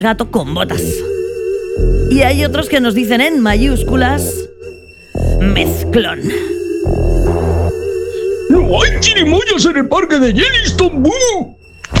gato con botas. Y hay otros que nos dicen en mayúsculas mezclón. ¡No hay chirimoyas en el parque de Yellowstone, Boo!